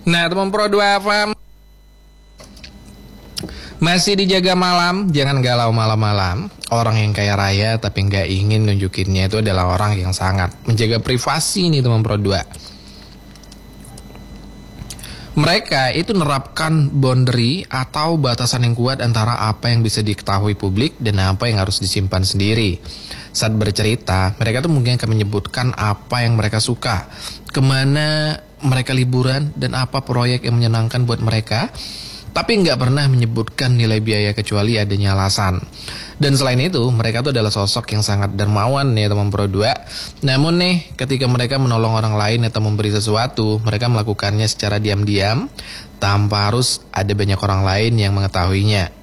Nah, teman Pro 2 FM masih dijaga malam, jangan galau malam-malam. Orang yang kaya raya tapi nggak ingin nunjukinnya itu adalah orang yang sangat menjaga privasi nih teman Pro 2. Mereka itu nerapkan boundary atau batasan yang kuat antara apa yang bisa diketahui publik dan apa yang harus disimpan sendiri. Saat bercerita, mereka tuh mungkin akan menyebutkan apa yang mereka suka, kemana mereka liburan, dan apa proyek yang menyenangkan buat mereka, tapi nggak pernah menyebutkan nilai biaya kecuali adanya alasan. Dan selain itu, mereka tuh adalah sosok yang sangat dermawan nih teman Pro 2. Namun nih, ketika mereka menolong orang lain atau memberi sesuatu, mereka melakukannya secara diam-diam tanpa harus ada banyak orang lain yang mengetahuinya.